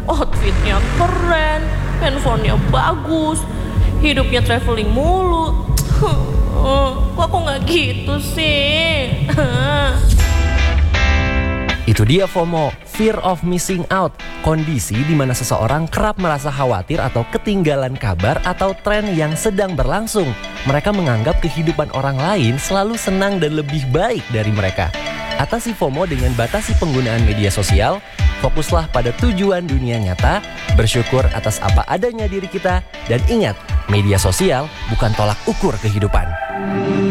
outfitnya keren, handphonenya bagus, hidupnya traveling mulu. Kok aku nggak gitu sih? Itu dia FOMO, fear of missing out. Kondisi di mana seseorang kerap merasa khawatir atau ketinggalan kabar atau tren yang sedang berlangsung. Mereka menganggap kehidupan orang lain selalu senang dan lebih baik dari mereka. Atasi FOMO dengan batasi penggunaan media sosial, fokuslah pada tujuan dunia nyata, bersyukur atas apa adanya diri kita, dan ingat, media sosial bukan tolak ukur kehidupan.